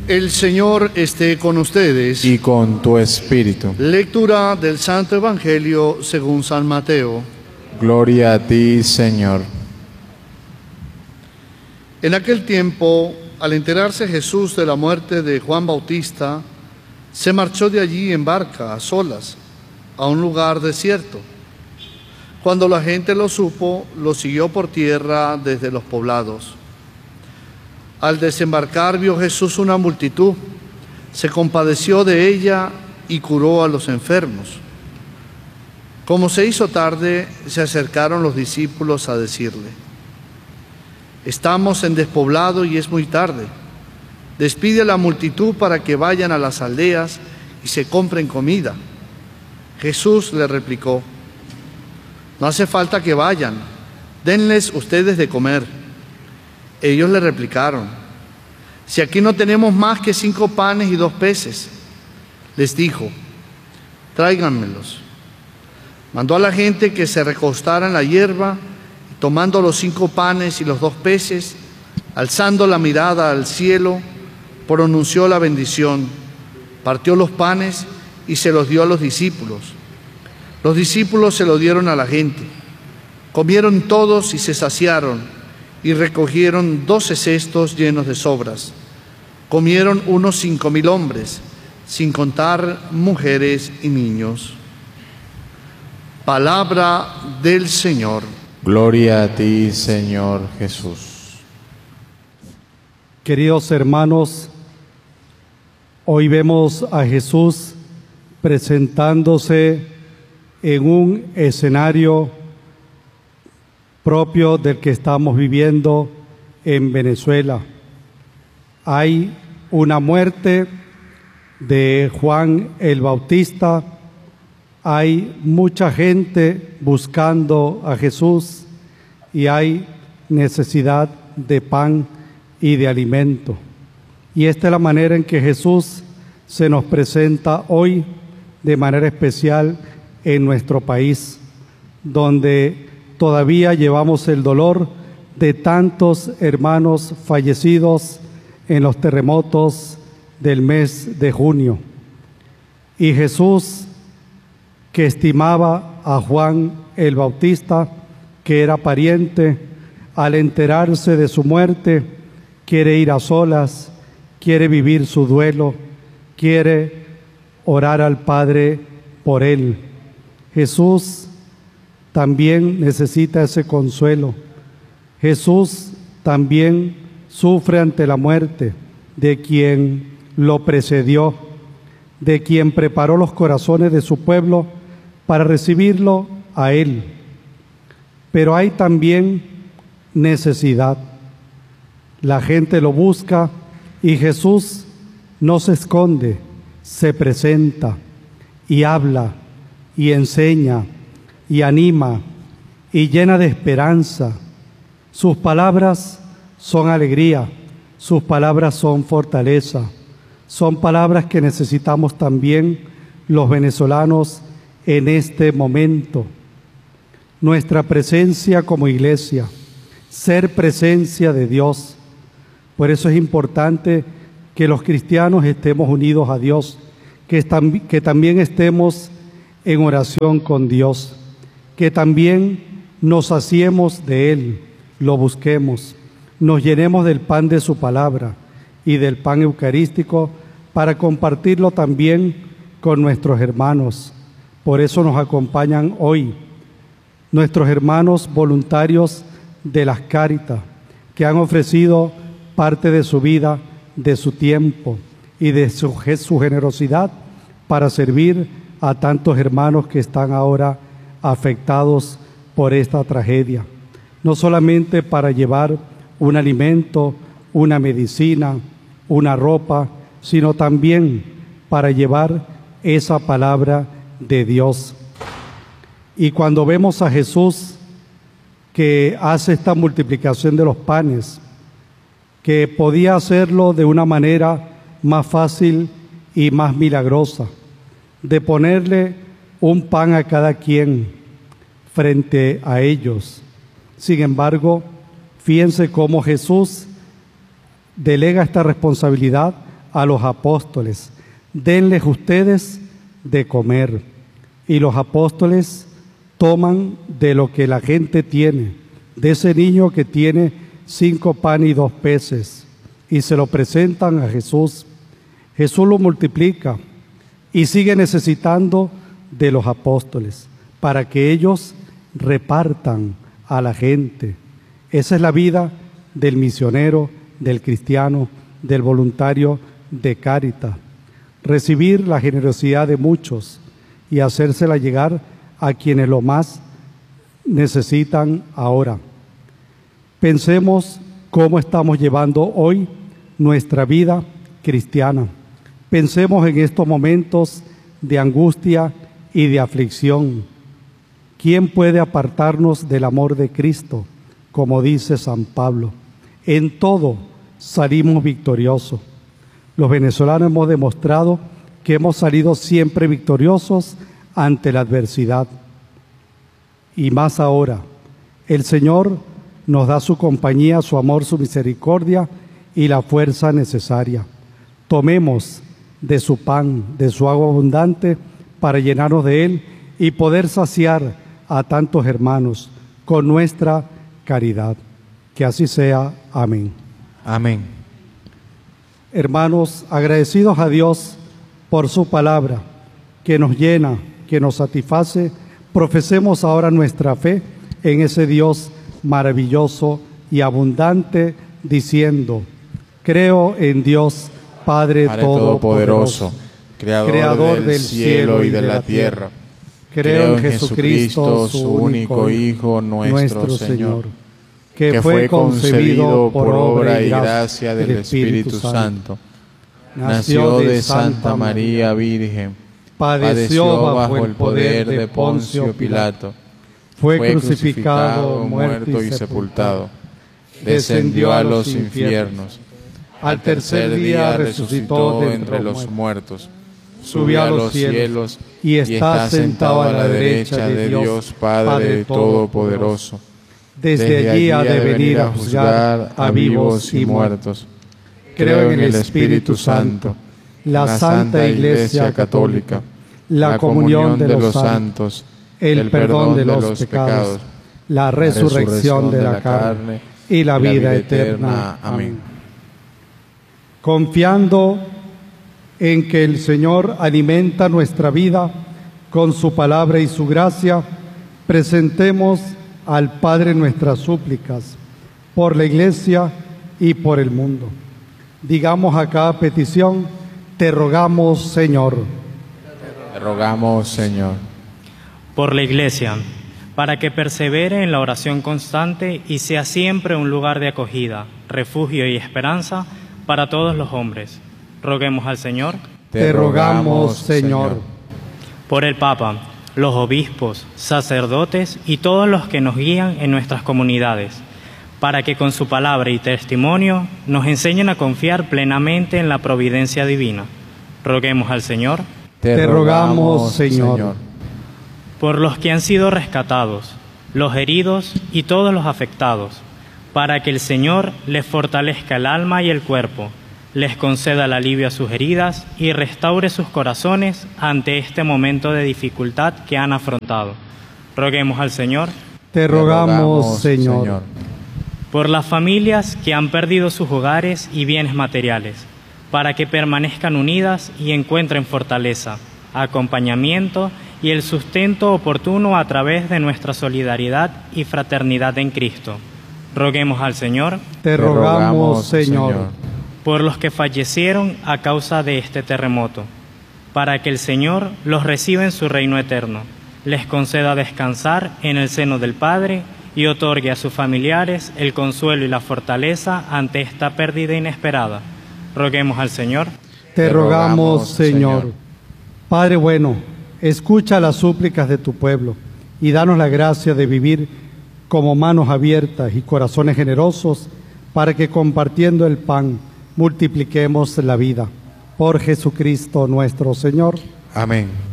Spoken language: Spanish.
El Señor esté con ustedes. Y con tu espíritu. Lectura del Santo Evangelio según San Mateo. Gloria a ti, Señor. En aquel tiempo, al enterarse Jesús de la muerte de Juan Bautista, se marchó de allí en barca, a solas, a un lugar desierto. Cuando la gente lo supo, lo siguió por tierra desde los poblados. Al desembarcar vio Jesús una multitud, se compadeció de ella y curó a los enfermos. Como se hizo tarde, se acercaron los discípulos a decirle: «Estamos en despoblado y es muy tarde. Despide a la multitud para que vayan a las aldeas y se compren comida». Jesús le replicó: «No hace falta que vayan, denles ustedes de comer». Ellos le replicaron: «Si aquí no tenemos más que 5 panes y 2 peces». Les dijo: «Tráiganmelos». Mandó a la gente que se recostara en la hierba y, tomando los 5 panes y los 2 peces, alzando la mirada al cielo, pronunció la bendición, partió los panes y se los dio a los discípulos. Los discípulos se lo dieron a la gente. Comieron todos y se saciaron, y recogieron 12 cestos llenos de sobras. Comieron unos 5.000 hombres, sin contar mujeres y niños. Palabra del Señor. Gloria a ti, Señor Jesús. Queridos hermanos, hoy vemos a Jesús presentándose en un escenario propio del que estamos viviendo en Venezuela. Hay una muerte de Juan el Bautista, hay mucha gente buscando a Jesús y hay necesidad de pan y de alimento. Y esta es la manera en que Jesús se nos presenta hoy de manera especial en nuestro país, donde todavía llevamos el dolor de tantos hermanos fallecidos en los terremotos del mes de junio. Y Jesús, que estimaba a Juan el Bautista, que era pariente, al enterarse de su muerte, quiere ir a solas, quiere vivir su duelo, quiere orar al Padre por él. Jesús también necesita ese consuelo. Jesús también sufre ante la muerte de quien lo precedió, de quien preparó los corazones de su pueblo para recibirlo a él. Pero hay también necesidad. La gente lo busca y Jesús no se esconde, se presenta y habla y enseña y anima y llena de esperanza. Sus palabras son alegría, sus palabras son fortaleza, son palabras que necesitamos también los venezolanos en este momento. Nuestra presencia como iglesia, ser presencia de Dios. Por eso es importante que los cristianos estemos unidos a Dios, que también estemos en oración con Dios, que también nos saciemos de Él, lo busquemos, nos llenemos del pan de su palabra y del pan eucarístico para compartirlo también con nuestros hermanos. Por eso nos acompañan hoy nuestros hermanos voluntarios de las Cáritas, que han ofrecido parte de su vida, de su tiempo y de su generosidad para servir a tantos hermanos que están ahora afectados por esta tragedia. No solamente para llevar un alimento, una medicina, una ropa, sino también para llevar esa palabra de Dios. Y cuando vemos a Jesús que hace esta multiplicación de los panes, que podía hacerlo de una manera más fácil y más milagrosa, de ponerle un pan a cada quien frente a ellos. Sin embargo, fíjense cómo Jesús delega esta responsabilidad a los apóstoles: denles ustedes de comer. Y los apóstoles toman de lo que la gente tiene, de ese niño que tiene 5 panes y 2 peces, y se lo presentan a Jesús. Jesús lo multiplica y sigue necesitando de los apóstoles para que ellos repartan a la gente. Esa es la vida del misionero, del cristiano, del voluntario de Cáritas. Recibir la generosidad de muchos y hacérsela llegar a quienes lo más necesitan ahora. Pensemos cómo estamos llevando hoy nuestra vida cristiana. Pensemos en estos momentos de angustia y de aflicción. ¿Quién puede apartarnos del amor de Cristo? Como dice San Pablo, en todo salimos victoriosos. Los venezolanos hemos demostrado que hemos salido siempre victoriosos ante la adversidad. Y más ahora, el Señor nos da su compañía, su amor, su misericordia y la fuerza necesaria. Tomemos de su pan, de su agua abundante, para llenarnos de él y poder saciar a tantos hermanos con nuestra caridad. Que así sea. Amén. Amén. Hermanos, agradecidos a Dios por su palabra, que nos llena, que nos satisface, profesemos ahora nuestra fe en ese Dios maravilloso y abundante, diciendo: creo en Dios, Padre Todopoderoso, Creador del cielo y de la tierra. Creo en Jesucristo, su único Hijo, nuestro Señor, que fue concebido por obra y gracia del Espíritu Santo. Nació de Santa María Virgen, padeció bajo el poder de Poncio Pilato, fue crucificado, muerto y sepultado, descendió a los infiernos, al tercer día resucitó de entre los muertos, subió a los cielos y está sentado a la derecha de Dios Padre Todopoderoso. Desde allí ha de venir a juzgar a vivos y muertos. Creo en el Espíritu Santo, la Santa Iglesia Católica, la comunión de los santos, el perdón de los pecados, la resurrección de la carne y la vida eterna. Amén. Confiando en que el Señor alimenta nuestra vida con su palabra y su gracia, presentemos al Padre nuestras súplicas por la Iglesia y por el mundo. Digamos a cada petición: te rogamos, Señor. Te rogamos, Señor. Por la Iglesia, para que persevere en la oración constante y sea siempre un lugar de acogida, refugio y esperanza para todos los hombres. Roguemos al Señor. Te rogamos, Señor. Por el Papa, los obispos, sacerdotes y todos los que nos guían en nuestras comunidades, para que con su palabra y testimonio nos enseñen a confiar plenamente en la providencia divina. Roguemos al Señor. Te rogamos, Señor. Por los que han sido rescatados, los heridos y todos los afectados, para que el Señor les fortalezca el alma y el cuerpo, les conceda el alivio a sus heridas y restaure sus corazones ante este momento de dificultad que han afrontado. Roguemos al Señor. Te rogamos, Señor. Por las familias que han perdido sus hogares y bienes materiales, para que permanezcan unidas y encuentren fortaleza, acompañamiento y el sustento oportuno a través de nuestra solidaridad y fraternidad en Cristo. Roguemos al Señor. Te rogamos, Señor. Por los que fallecieron a causa de este terremoto, para que el Señor los reciba en su reino eterno, les conceda descansar en el seno del Padre y otorgue a sus familiares el consuelo y la fortaleza ante esta pérdida inesperada. Roguemos al Señor. Te rogamos, Señor. Padre bueno, escucha las súplicas de tu pueblo y danos la gracia de vivir como manos abiertas y corazones generosos, para que compartiendo el pan multipliquemos la vida. Por Jesucristo nuestro Señor. Amén.